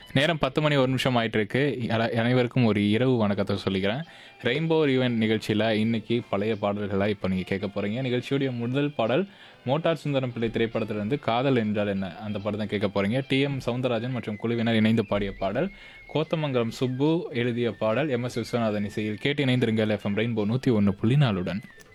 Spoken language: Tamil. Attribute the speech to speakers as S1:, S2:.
S1: நேரம் 10 மணி 1 நிமிஷம் ஆயிட்டிருக்கு. அனைவருக்கும் ஒரு இரவு வணக்கத்த சொல்லிக்கிறேன். ரெயின்போ ஈவென்ட் நிகழ்ச்சியில இன்னைக்கு பழைய பாடல்களா இப்ப நீங்க கேட்க போறீங்க. நிகழ்ச்சியுடைய முதல் பாடல் மோட்டார் சுந்தரம் பிள்ளை திரைப்படத்திலிருந்து காதல் என்றால் என்ன? அந்த படம் தான் கேட்க போறீங்க. டி.எம். சௌந்தரராஜன் மற்றும் குழுவினர் இணைந்து பாடிய பாடல். கோத்தமங்கலம் சுப்பு எழுதிய பாடல். எம்.எஸ். விஸ்வநாதன் இசையில் கேட்டு இணைந்திருங்கள். எஃப்எம் ரெயின்போ 101.4 உடன்.